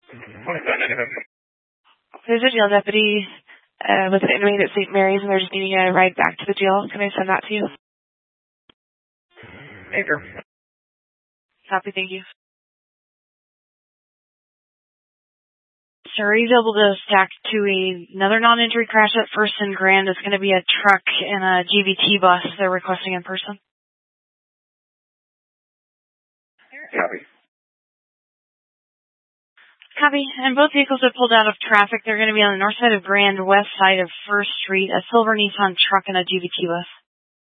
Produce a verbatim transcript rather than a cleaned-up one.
There's a jail deputy uh, with an inmate at Saint Mary's, and they're just needing a ride back to the jail. Can I send that to you? Anchor. Copy, thank you. Sir, he's able to stack to a, another non-injury crash at First and Grand. It's going to be a truck and a G V T bus they're requesting in person. Copy. Copy. And both vehicles have pulled out of traffic. They're going to be on the north side of Grand, west side of First Street, a silver Nissan truck and a G V T bus.